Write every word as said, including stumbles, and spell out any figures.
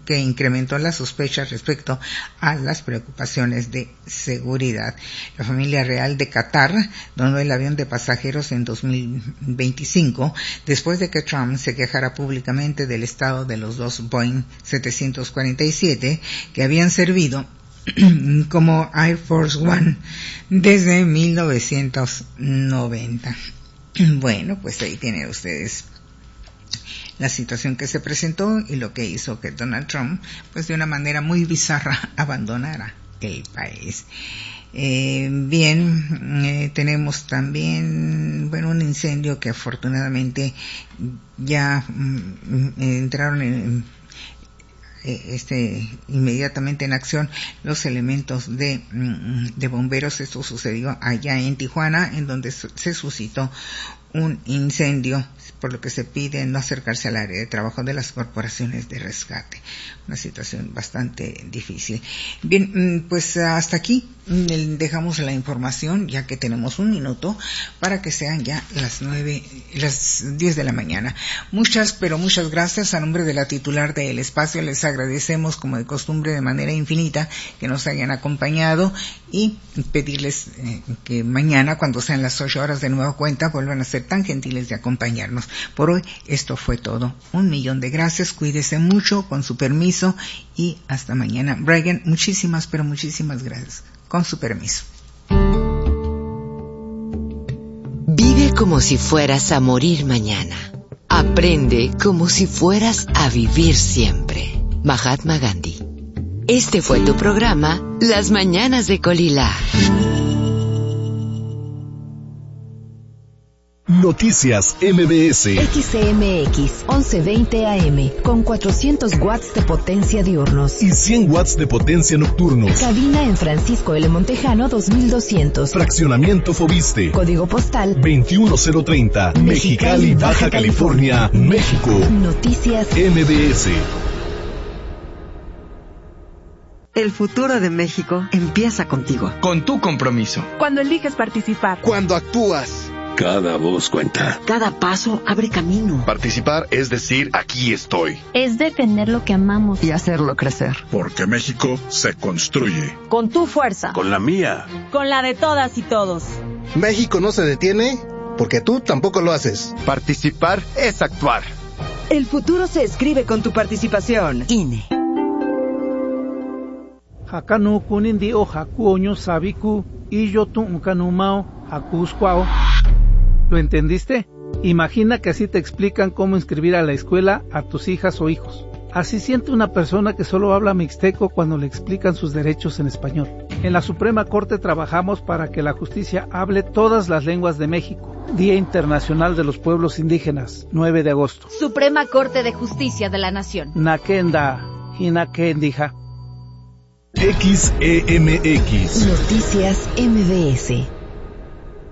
que incrementó las sospechas respecto a las preocupaciones de seguridad. La familia real de Qatar donó el avión de pasajeros en dos mil veinticinco después de que Trump se quejara públicamente del estado de los dos Boeing setecientos cuarenta y siete que habían servido como Air Force One desde mil novecientos noventa. Bueno, pues ahí tienen ustedes la situación que se presentó y lo que hizo que Donald Trump, pues de una manera muy bizarra, abandonara el país. Eh, bien, eh, tenemos también, bueno, un incendio que afortunadamente ya mm, entraron en, este inmediatamente en acción los elementos de, de bomberos. Esto sucedió allá en Tijuana, en donde se suscitó un incendio, por lo que se pide no acercarse al área de trabajo de las corporaciones de rescate. Una situación bastante difícil. Bien, pues hasta aquí dejamos la información, ya que tenemos un minuto para que sean ya las nueve, las diez de la mañana. Muchas, pero muchas gracias. A nombre de la titular del espacio les agradecemos, como de costumbre, de manera infinita, que nos hayan acompañado y pedirles eh, que mañana, cuando sean las ocho horas de nueva cuenta, vuelvan a ser tan gentiles de acompañarnos. Por hoy esto fue todo. Un millón de gracias. Cuídese mucho, con su permiso, y hasta mañana. Brian, muchísimas, pero muchísimas gracias. Con su permiso. Vive como si fueras a morir mañana. Aprende como si fueras a vivir siempre. Mahatma Gandhi. Este fue tu programa, Las Mañanas de Colila. Noticias M B S. X C M X once veinte A M con cuatrocientos watts de potencia diurnos y cien watts de potencia nocturnos. Cabina en Francisco L. Montejano dos mil doscientos. Fraccionamiento Fobiste. Código postal veintiuno cero treinta. Mexicali, Baja California, México. Noticias M B S. El futuro de México empieza contigo. Con tu compromiso. Cuando eliges participar. Cuando actúas. Cada voz cuenta. Cada paso abre camino. Participar es decir, aquí estoy. Es defender lo que amamos y hacerlo crecer. Porque México se construye. Con tu fuerza. Con la mía. Con la de todas y todos. México no se detiene porque tú tampoco lo haces. Participar es actuar. El futuro se escribe con tu participación. I N E. Hakanu kunindi o hakuoño sabiku y yo tu unkanumao hakuskwao. ¿Lo entendiste? Imagina que así te explican cómo inscribir a la escuela a tus hijas o hijos. Así siente una persona que solo habla mixteco cuando le explican sus derechos en español. En la Suprema Corte trabajamos para que la justicia hable todas las lenguas de México. Día Internacional de los Pueblos Indígenas, nueve de agosto. Suprema Corte de Justicia de la Nación. Nakenda, Hinakendija. X E M X. Noticias M B S.